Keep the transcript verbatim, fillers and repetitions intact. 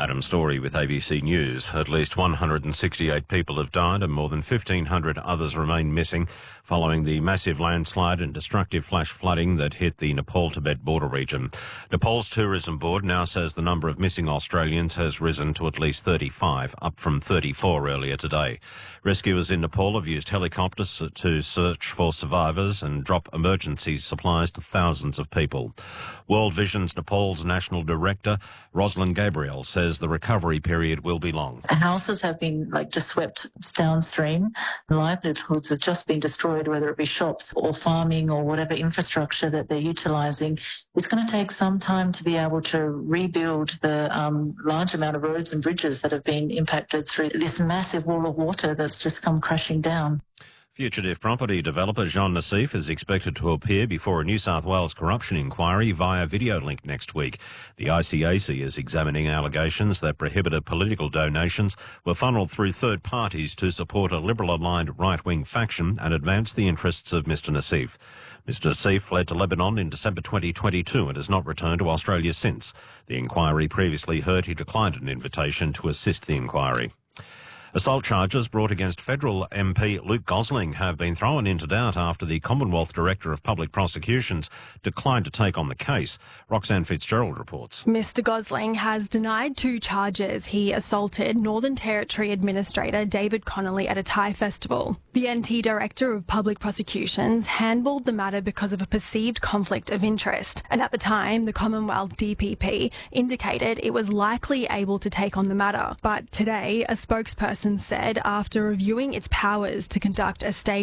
Adam Story with A B C News. At least one hundred sixty-eight people have died and more than fifteen hundred others remain missing following the massive landslide and destructive flash flooding that hit the Nepal-Tibet border region. Nepal's Tourism Board now says the number of missing Australians has risen to at least thirty-five, up from thirty-four earlier today. Rescuers in Nepal have used helicopters to search for survivors and drop emergency supplies to thousands of people. World Vision's Nepal's National Director, Rosalind Gabriel, says the recovery period will be long. Houses have been like just swept downstream. Livelihoods have just been destroyed, whether it be shops or farming or whatever infrastructure that they're utilising. It's going to take some time to be able to rebuild the um, large amount of roads and bridges that have been impacted through this massive wall of water that's just come crashing down. Fugitive property developer Jean Nassif is expected to appear before a New South Wales corruption inquiry via video link next week. The I C A C is examining allegations that prohibited political donations were funnelled through third parties to support a Liberal-aligned right-wing faction and advance the interests of Mister Nassif. Mister Nassif fled to Lebanon in December twenty twenty-two and has not returned to Australia since. The inquiry previously heard he declined an invitation to assist the inquiry. Assault charges brought against federal M P Luke Gosling have been thrown into doubt after the Commonwealth Director of Public Prosecutions declined to take on the case. Roxanne Fitzgerald reports. Mister Gosling has denied two charges. He assaulted Northern Territory Administrator David Connolly at a Thai festival. The N T Director of Public Prosecutions handballed the matter because of a perceived conflict of interest. And at the time, the Commonwealth D P P indicated it was likely able to take on the matter. But today, a spokesperson said after reviewing its powers to conduct a state